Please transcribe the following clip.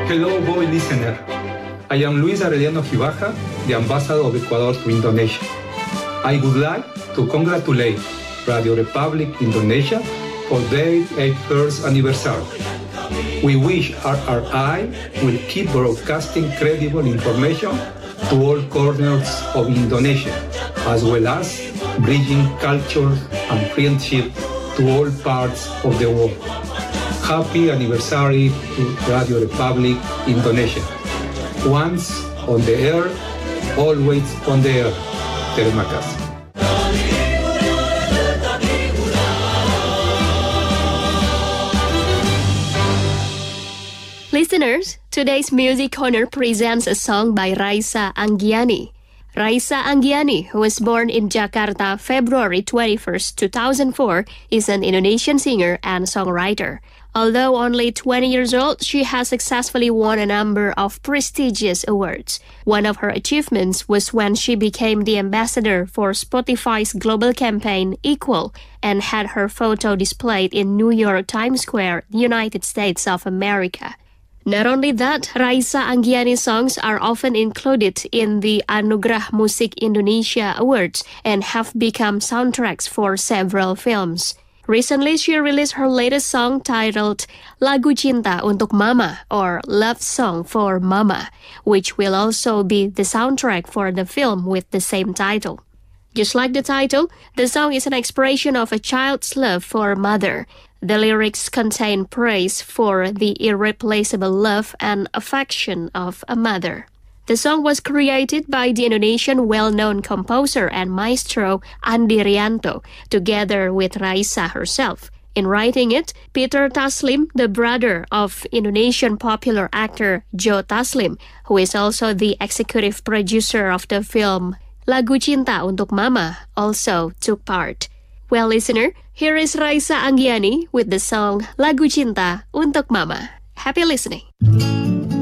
Hello, boy listener. I am Luis Arellano Gibaja, the ambassador of Ecuador to Indonesia. I would like to congratulate Radio Republic Indonesia for their 81st anniversary. We wish RRI will keep broadcasting credible information to all corners of Indonesia, as well as bridging culture and friendship to all parts of the world. Happy anniversary to Radio Republic Indonesia. Once on the air, always on the air. Terima kasih. Listeners, today's Music Corner presents a song by Raisa Anggiani. Raisa Anggiani, who was born in Jakarta February 21st, 2004, is an Indonesian singer and songwriter. Although only 20 years old, she has successfully won a number of prestigious awards. One of her achievements was when she became the ambassador for Spotify's global campaign Equal and had her photo displayed in New York Times Square, United States of America. Not only that, Raisa Anggiani's songs are often included in the Anugerah Musik Indonesia Awards and have become soundtracks for several films. Recently, she released her latest song titled Lagu Cinta Untuk Mama, or Love Song for Mama, which will also be the soundtrack for the film with the same title. Just like the title, the song is an expression of a child's love for a mother. The lyrics contain praise for the irreplaceable love and affection of a mother. The song was created by the Indonesian well-known composer and maestro Andi Rianto, together with Raisa herself. In writing it, Peter Taslim, the brother of Indonesian popular actor Joe Taslim, who is also the executive producer of the film Lagu Cinta Untuk Mama, also took part. Well, listener, here is Raisa Anggiani with the song Lagu Cinta Untuk Mama. Happy listening.